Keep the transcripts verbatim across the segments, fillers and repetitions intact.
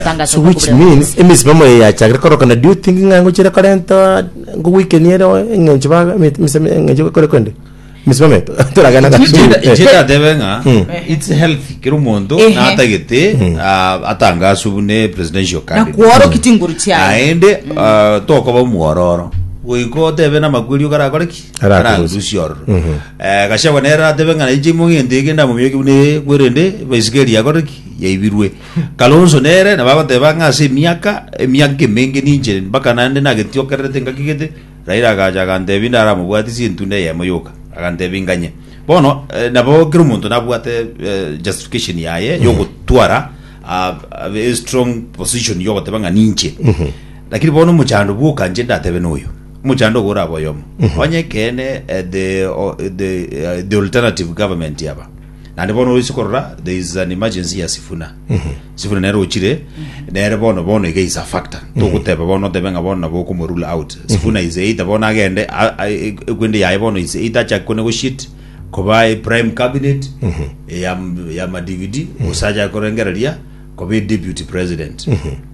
So which means emis mama ya chakra korokana. Do you think ngango chira karenta go weekend yero nganjwa nganjwa korokonde Miss Mama to la gana jeta devenga it's healthy kirumondo na atagete atanga subune presidential candidate na kuoro kitinguru chia aende toko ba muororo wiko devena magwiri ukara koreki ara ngusioro eh kashawa nera devenga na ijimo ngende genda mu myeki bune gwerende bisikeli ya koreki yaibirwe Kalonzo nere na baba tebanga se miaka miaka mengi ninje baka nande na getio kerete ngakigete Raila gaja gande bindara mu bwati sintune ya moyoka agante binganye bono nabo kirumuntu nabwate justification yaye yo gutwara a very strong position yo gutebanga ninje lakini bono muchando buka nje ndatebe noyo muchando gora boyomo onye kene the the the alternative government yaba nande bono isikorra there is an emergency ya Sifuna Sifuna nero chire nere bono bono ige is a factor to guteba bono debenga bono nabo ko rule out Sifuna is either bono agende kwende ya bono is either cha ko negotiate ko by prime cabinet ya ya ma D V D usaja korengereria ko be deputy president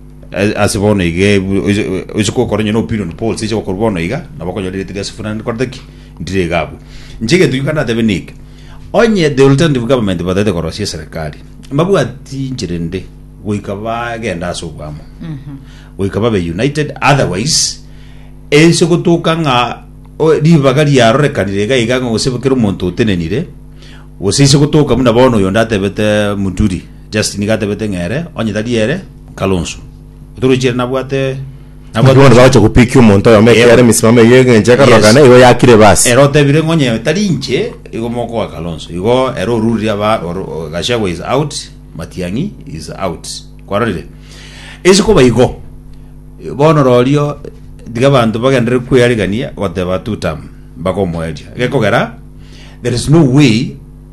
as bono ige usiko koronyo no opinion polls ijo ko bono iga nabo ko yole tira Sifuna ndikordeki ndire gabu njige tuyukana debenik onye the alternative government badate korosia serikali mabu ati njirende wikaba genda sobamo mhm wikaba be united otherwise enso kutuka nga dibagari ya rekanire ga iganga osebekero monto tenenire osise kutuka muna bono yondate bete muturi just nigate bete ngere onye tadiere Kalonzo turujire nabwate nabwo bacho kupiki umuntu ya meke yare misimame yenge njeka rogana iwe yakire basi erote bire ngonye tarinche igo moko wa Kalonzo igo ero ruri aba Gachagua is out Matiang'i is out kwarire isiko bayigo bono rolio diga bantu bagandire kuyarigania wateba tutam bako moedia gekogera there is no way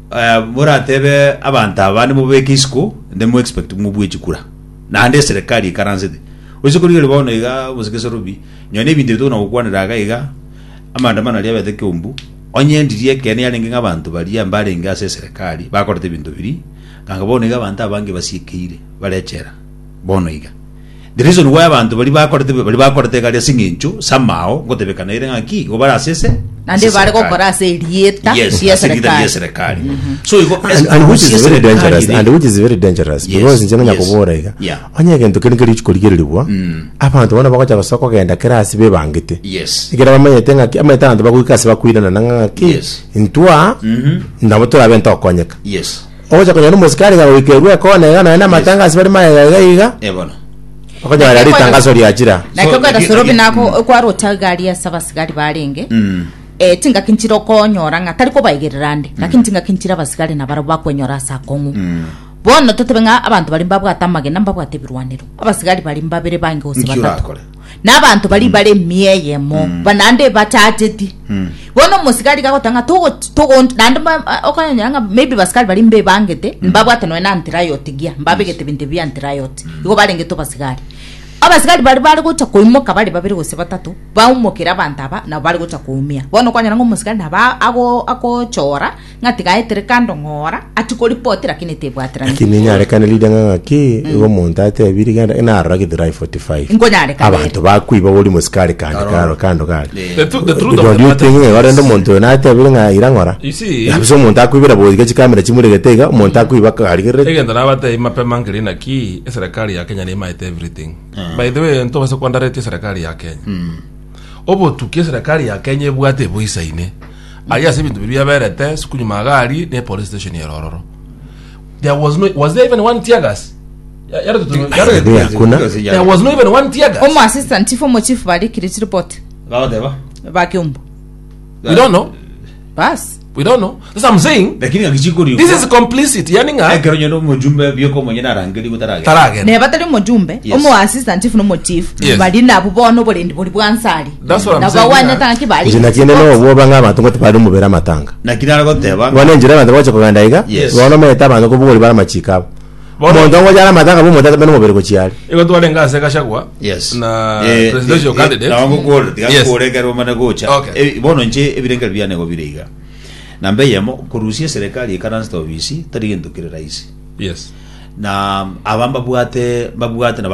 muratebe abantu abandi mubekisiko ndemo expect mubwechikura na ande serikali karanzide usikuri ile bono iga musikese rubi nyone bindi to na ukwanira ga iga amanda mana lya bete kumbu onye ndirie kene yalinga ngabantu bali ambale ngase serikali bakorete bintu biri kanga bono iga abantu abange basikire balechera bono iga the reason why abantu bali bakorete bali bakorete gali singinchu samao ngotebekana ile ngaki go barasese nande bari gukora se rieta ya serikali so igo and which is very dangerous and which is very dangerous because njana nyakobora iga onye gento kene ichikoligererwa abantu bana bakacha basoko genda kerasi be bangite yes igera bamenyete ngaki ameta abantu bakukasi bakwirana nangaki intwa ndabo turabenta okonyeka yes oja kwenye musikali ga wikerwe kone gana na matangasi bari mayaga iga ebono akaja bari tangazo lyajira na koko da sorobi nako kwa rotagari ya sabasigari barenge eh tinga kinchiro konyora ngatari ko bayigererande lakini tinga kinchira basigari na barabo bakwenyora sakongu bono totebenga abantu bali mbabwa tamage nambabwa tebirwaniro abasigari bali mbabere bange hose batatu n'abantu bali bare miyeyemo banande batateti bono musigari gakotanga to to nande okanyanga maybe basigari bali mbe bangete mbabwa tano na antirayot gia mbabegete binte bya antirayot igo barenge to basigari abasigari bali bali guca kuimoka bali babiri gose batatu baumokera abantu aba na bali guca kuumia bono kwanyana ngo musigari naba ago ako chora ngatiga eterekando ngora atiko report lakini tebwatira lakini nyare kana lidanga ngaki igo montate abiri ganda ina aragi drive forty-five ngonyare kana abantu bakwiba boli musigari kandi karo kando kali the truth of the thing warendo monto na tebiri nga irangora you see yabiso monto akwibira bozi ke kamera chimuregetega monto akwiba kali gerere egenda nabate mapema ngirina ki serikali ya Kenya ni maite everything by the way nto base kwandarete serikali ya Kenya obo tukie serikali ya Kenya bwate boisaine aya sebintu bibya berete sukunyu magari ne police station ya Rororo there was no was there even one tear gas yaro to yaro there was no even one tear gas omo assistant chief omo chief bali kiriti report gawo deba bakiumbo we don't know bas we don't know that's what I'm saying lakini akichikuri this is complicit yani nga ekero nyono mujumbe byoko monyena rangeli gutarage tarage ne batali mujumbe omo assistant chief no mo chief bali nabo bono boli ndi boli bwansali that's what I'm saying nabawana tanki bali jina kiene no bo banga abantu ngo tpari mubera matanga na kinara goteba wane njira abantu bacho kuganda iga bono meta abantu ko boli bara machika mondo ngo jara matanga bo mota beno mubere ko chiali ego twale ngase Gachagua yes na presidential candidate na wango ko diga ko regero mana gocha bono nje ebirenga byane go biriga nambe yamo kurusia serikali ikaransta obisi tarigendo kire rais yes na abamba bwate babwate na